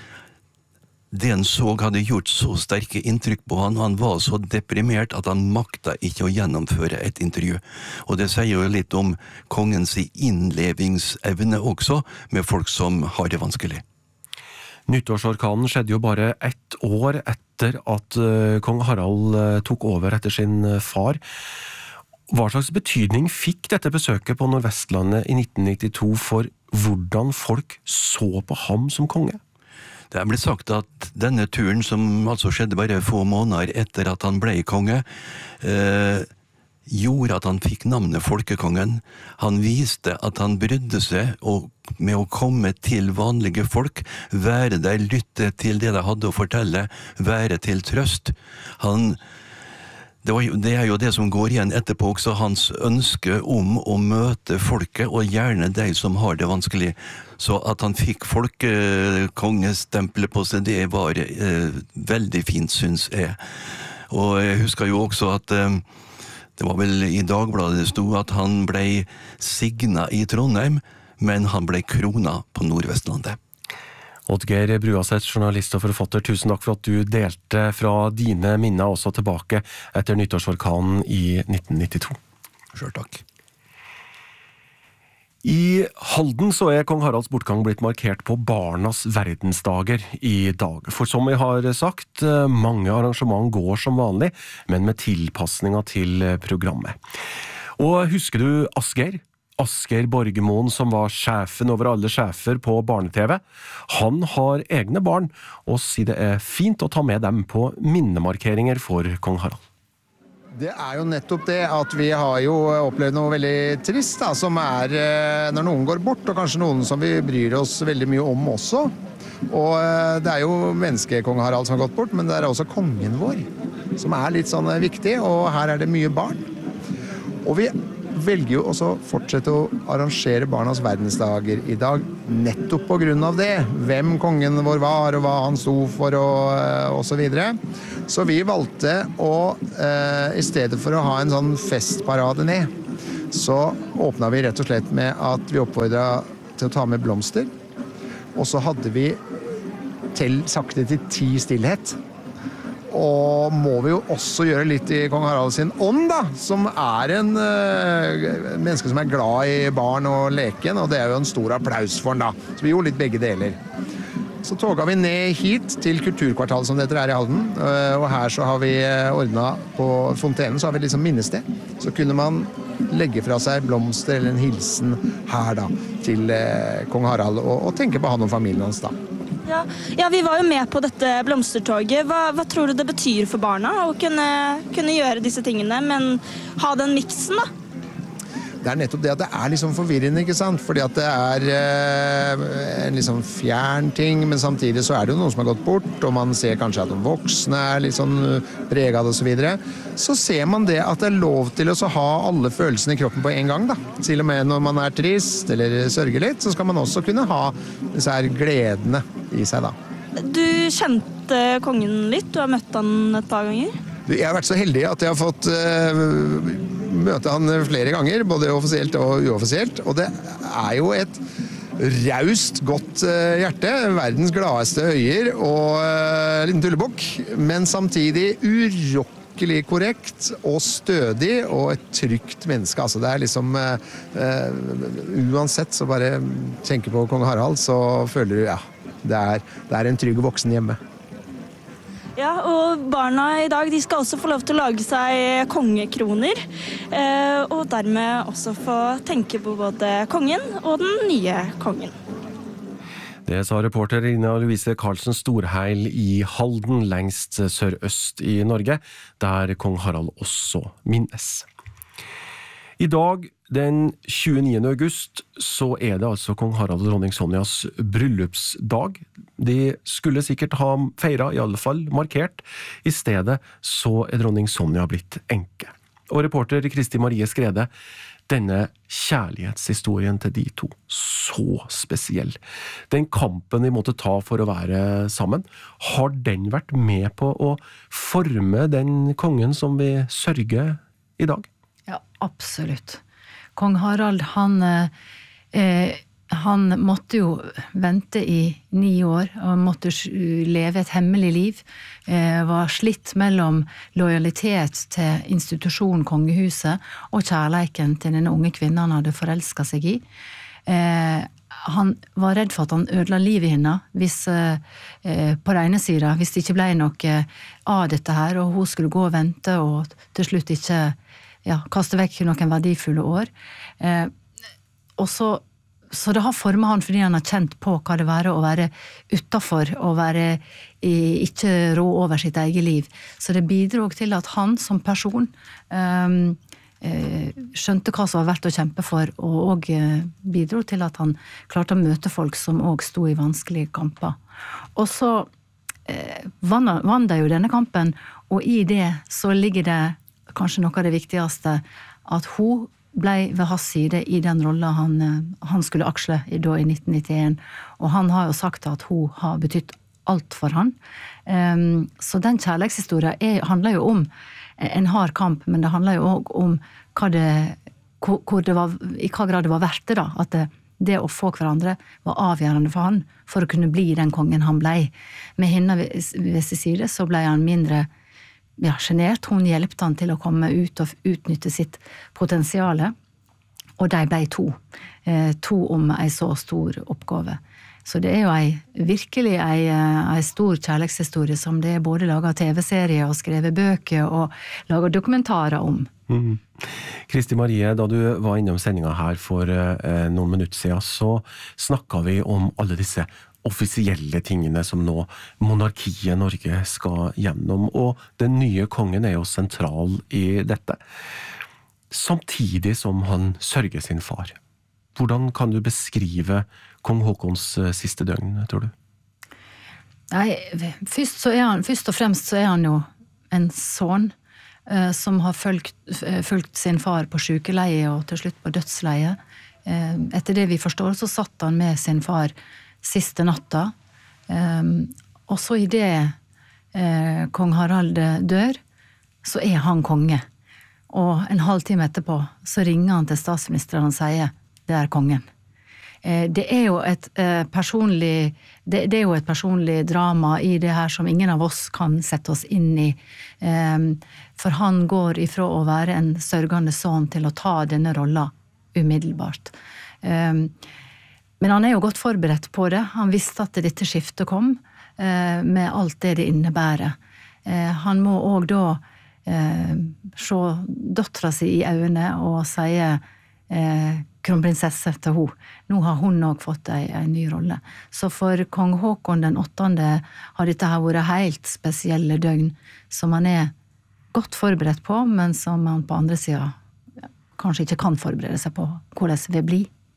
det han så hadde gjort så sterke inntrykk på han, og han var så deprimert at han makta ikke å gjennomføre et intervju. Og det sier jo litt om kongens innlevingsevne også, med folk som har det vanskelig. Nyttårsorkanen skjedde jo bare ett år etter at uh, kong Harald uh, tok over etter sin uh, far. Hva slags betydning fikk dette besøket på Nordvestlandet i nitten nittito for hvordan folk så på ham som konge? Det er blitt sagt at denne turen, som altså skjedde bare få måneder etter at han ble konge, eh, gjorde at han fikk navnet Folkekongen. Han viste at han brydde seg og med å komme til vanlige folk, være der, lytte til det de hadde å fortelle, være til trøst. Han Det, var, det er jo det som går igjen etterpå også, hans ønske om å møte folket, og gjerne de som har det vanskelig. Så at han fikk folkekongestempelet på seg, det var eh, veldig fint, synes jeg. Og jeg husker jo også at eh, det var vel i Dagbladet det stod at han ble signet i Trondheim, men han ble krona på Nordvestlandet. Oddgeir Bruaset, journalist og forfatter, tusen takk for at du delte fra dine minner også tilbake etter nyttårsorkanen i nitten nittito. Selv takk. I Halden så er kong Haralds bortgang blitt markert på Barnas verdensdager i dag. For som vi har sagt, mange arrangement går som vanlig, men med tilpasninger til programmet. Og husker du Asgeir? Asgeir Borgermoen, som var sjefen over alle sjefer på barne-tv. Han har egne barn, og sier det er fint å ta med dem på minnemarkeringer for kong Harald. Det er jo nettopp det at vi har jo opplevd noe veldig trist, da, som er når noen går bort, og kanskje noen som vi bryr oss veldig mye om også. Og det er jo menneskekong Harald som har gått bort, men det er også kongen vår, som er litt sånn viktig, og her er det mye barn. Og vi velger jo også å fortsette å arrangere barnas verdensdager i dag, nettopp på grunn av det. Hvem kongen vår var, og hva han sto for, og, og så videre. Så vi valgte å, eh, i stedet for å ha en sånn festparade ned, så åpnet vi rett og slett med at vi oppfordret til å ta med blomster, og så hadde vi til, sakte til ti stillhet. Og må vi jo også gjøre litt i kong Harald sin ånd, da, som er en uh, menneske som er glad i barn og leken, og det er jo en stor applaus for han da. Så vi gjorde litt begge deler. Så toget vi ned hit til Kulturkvartalet, som det heter her i Halden, uh, og her så har vi ordnet på fontenen, så har vi liksom minnested. Så kunne man legge fra seg blomster eller en hilsen her da, til uh, kong Harald, og, og tenke på han og familien hans da. Ja, ja, vi var jo med på dette blomstertoget. Hva, hva tror du det betyr for barna å kunne, kunne gjøre disse tingene, men ha den miksen da? Det er nettopp det at det er liksom forvirrende, ikke sant? Fordi at det er eh, en liksom fjern ting, men samtidig så er det jo noen som har gått bort, og man ser kanskje at de voksne er litt sånn preget av det og så videre. Så ser man det at det er lov til å ha alle følelsene i kroppen på en gang da. Til og med når man er trist eller sørger litt, så skal man også kunne ha disse her gledene i seg da. Du kjente kongen litt, du har møtt han et par ganger. Jeg har vært så heldig at jeg har fått uh, møte han flere ganger, både offisielt og uoffisielt, og det er jo et raust, godt uh, hjerte, verdens gladeste øyer og uh, liten tullebukk, men samtidig urokkelig korrekt og stødig og et trygt menneske. Altså det er liksom uh, uh, uansett så bare tenker på kong Harald, så føler du, ja, det er, det er en trygg voksen hjemme. Ja, og barna i dag de skal også få lov til å lage seg kongekroner, eh, og dermed også få tenke på både kongen og den nye kongen. Det sa reporter Ina Louise Karlsen Storheil i Halden, lengst sørøst i Norge, der kong Harald også minnes. I dag, den tjueniende august, så er det altså kong Harald og dronning Sonjas bryllupsdag. De skulle sikkert ha feiret, i alle fall markert. I stedet så er dronning Sonja blitt enke. Og reporter Kristi Marie Skrede, denne kjærlighetshistorien til de to, så spesiell. Den kampen de måtte ta for å være sammen, har den vært med på å forme den kongen som vi sørger i dag? Ja, absolutt. Kong Harald, han, eh, han måtte jo vente i ni år, og måtte leve et hemmelig liv, eh, var slitt mellom lojalitet til institusjonen kongehuset og kjærleiken til denne unge kvinnen han hadde forelsket seg i. Eh, han var redd for at han ødela livet henne, hvis, eh, på den ene siden, hvis det ikke ble noe av dette her, og hun skulle gå og vente, og til slutt ikke ja, kaste vekk noen verdifulle år. Eh, og så, så det har formet han fordi han har kjent på hva det var å være utenfor, og være i, ikke rå over sitt eget liv. Så det bidrog til at han som person eh, eh, skjønte hva som var verdt å kjempe for, og også eh, bidrog til at han klarte å møte folk som også sto i vanskelige kamper. Og så eh, vann, vann det jo denne kampen, og i det så ligger det kanskje noe av det viktigste, at hun ble ved hans side i den rollen han, han skulle aksle i, da, i nitten nittien. Og han har jo sagt at hun har betydt alt for han. Um, så den kjærlighetshistorien er, handler jo om en hard kamp, men det handler jo også om hva det, hvor, hvor det var, i hva grad det var verdt det da, at det, det å få hverandre var avgjørende for han, for å kunne bli den kongen han ble. Med henne ved, ved sin side så ble han mindre ja, genert. Hun hjelpte han til å komme ut og utnytte sitt potensiale, og de ble to. Eh, to om en så stor oppgave. Så det er jo ei, virkelig ei, ei stor kjærlighetshistorie som det er både laget tv-serier og skrevet bøker og laget dokumentarer om. Mm. Kristi Marie, da du var innom sendinga her for eh, noen minutter siden, så snakket vi om alle disse offisielle tingene som nå monarkiet Norge skal gjennom, og den nye kongen er jo sentral i dette. Samtidig som han sørger sin far. Hvordan kan du beskrive kong Haakons siste døgn, tror du? Nei, først, så er han, først og fremst så er han jo en son. eh, som har fulgt, fulgt sin far på sykeleie og til slutt på dødsleie. Eh, etter det vi forstår, så satt han med sin far siste natta. Eh, og så i det eh, kong Harald dør, så er han konge. Og en halvtime etterpå så ringer han til statsministeren og sier, det er kongen. Det er jo et personlig, det, det er jo et personlig drama i det her som ingen av oss kan sette oss inn i. For han går ifra å være en sørgende son til å ta denne rollen umiddelbart. Men han er jo godt forberedt på det. Han visste at dette skiftet kom, med alt det det innebærer. Han må også da se dottera si i øynene og sier kronprinsesse til hun. Nå har hun nok fått en, en ny rolle. Så for kong Håkon den åttende har dette her vært helt spesielle døgn, som han er godt forberedt på, men som han på andre siden kanskje ikke kan forberede seg på hvordan det vil bli.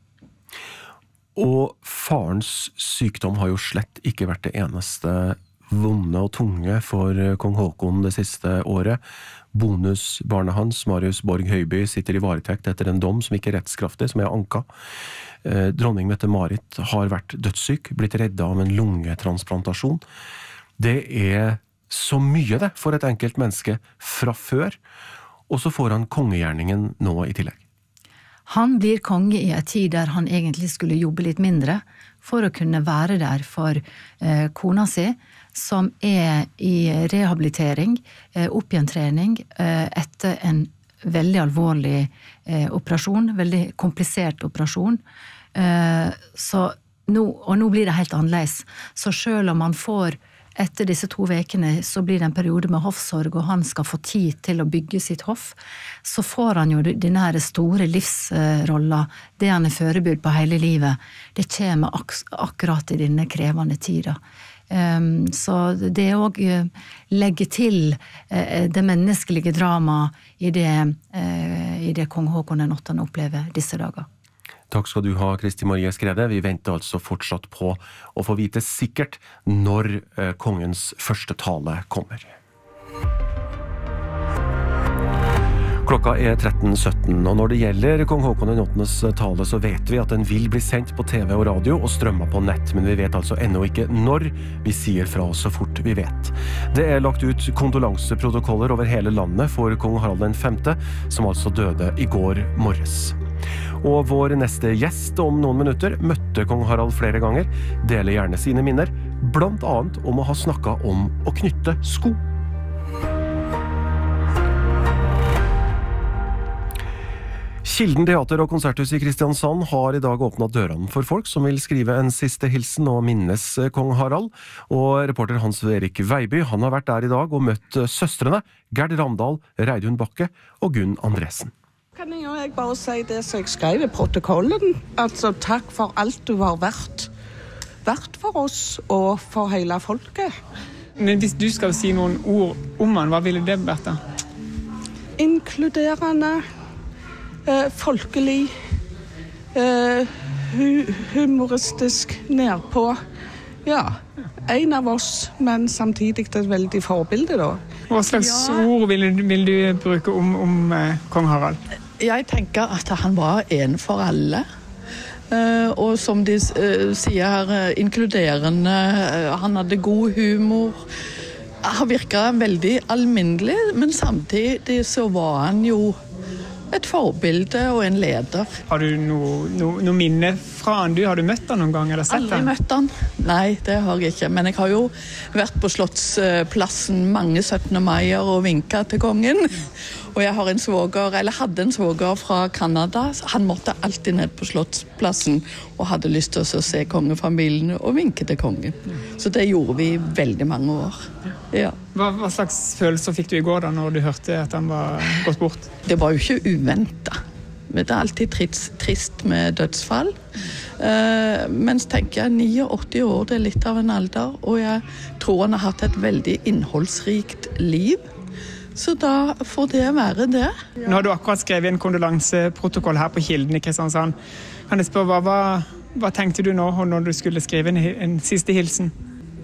Og farens sykdom har jo slett ikke vært det eneste vonde og tunge for kong Håkon det siste året. Bonusbarnet hans, Marius Borg Høiby, sitter i varetekt etter en dom som ikke er rettskraftig, som er anka. Eh, dronning Mette-Marit har vært dødssyk, blitt reddet av en lungetransplantasjon. Det er så mye det for et enkelt menneske fra før, og så får han kongegjerningen nå i tillegg. Han blir konge i en tid der han egentlig skulle jobbe litt mindre, for å kunne være der for eh, kona si, som er i rehabilitering, eh, oppgjentrening, eh, etter en veldig alvorlig eh, operasjon, veldig komplisert operasjon. Eh, så nå, og nå blir det helt annerledes. Så selv om han får, etter disse to vekene, så blir det en periode med hoffsorg, og han skal få tid til å bygge sitt hoff, så får han jo denne her store livsrolla, det han er forberedt på hele livet. Det kommer ak akkurat i denne krevende tida. Um, så det er også uh, legge til uh, det menneskelige drama i det, uh, i det kong Håkon den åttende opplever disse dager. Takk skal du ha, Kristi Marie Skrede. Vi venter altså fortsatt på å få vite sikkert når uh, kongens første tale kommer. Klokka er tretten sytten, og når det gjelder kong Håkon den åttendes tale, så vet vi at den vil bli sendt på T V og radio og strømmet på nett, men vi vet altså ennå ikke når. Vi sier fra oss så fort vi vet. Det er lagt ut kondolanseprotokoller over hele landet for kong Harald den femte, som altså døde i går morges. Og vår neste gjest om noen minutter møtte kong Harald flere ganger, deler gjerne sine minner, blant annet om å ha snakket om å knytte sko. Kilden teater og konserthus i Kristiansand har i dag åpnet dørene for folk som vil skrive en siste hilsen og minnes kong Harald. Og reporter Hans Erik Veiby, han har vært der i dag og møtt søstrene Gerd Ramdal, Reidun Bakke og Gunn Andresen. Kan jeg bare si det som jeg skrev i protokollen? Altså takk for alt du har vært. Vært for oss og for hele folket. Men hvis du skal si noen ord om han, hva ville det vært da? Inkluderende. Uh, folkelig, uh, hu humoristisk, nærpå. Ja, en av oss, men samtidig et veldig forbilde da. Hva slags ja. ord vil, vil du bruke om, om uh, kong Harald? Jeg tenker at han var en for alle. Uh, og som de uh, sier her, uh, inkluderende, uh, han hadde god humor. Han virket veldig alminnelig, men samtidig så var han jo et forbilde og en leder. Har du noe, noe, noe minne fra han? Du, har du møtt han noen gang eller sett Aldri han? Aldri møtt han. Nei, det har jeg ikke. Men jeg har jo vært på Slottsplassen mange syttende maier og vinket til kongen. Og jeg har en svoger, eller hadde en svoger fra Kanada. Han måtte alltid ned på Slottsplassen og hadde lyst til å se kongefamilien og vinke til kongen. Så det gjorde vi veldig mange år. Ja. Hva, hva slags følelser fikk du i går da når du hørte at han var gått bort? Det var jo ikke uventet. Det er alltid trist, trist med dødsfall. Uh, mens tenker jeg åttini år, det er litt av en alder, og jeg tror han har hatt et veldig innholdsrikt liv. Så da får det være det. Nå har du akkurat skrevet en kondolanseprotokoll her på Kilden i Kristiansand. Kan jeg spørre, hva, hva, hva tenkte du nå når du skulle skrive en, en siste hilsen?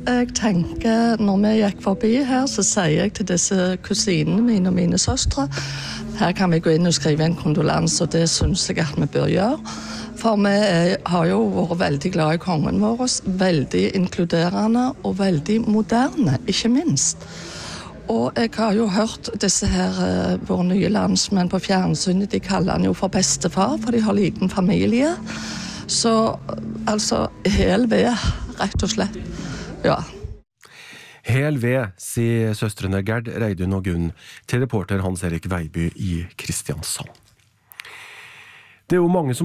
Jeg tenker, når vi gikk forbi her, så sier jeg til disse kusinene mine og mine søstre, her kan vi gå inn og skrive en kondolans, og det synes jeg at vi bør gjøre. For vi har jo vært veldig glad i kongen vår, veldig inkluderende og veldig moderne, ikke minst. Og jeg har jo hørt disse her, våre nye landsmenn på fjernsynet, de kaller han jo for bestefar, for de har liten familie. Så altså, hel ved, rett og slett. Ja. Hel ved, sier søstrene Gerd, Reidun og Gunn, til reporter Hans Erik Veiby i Kristiansand. Det er jo mange som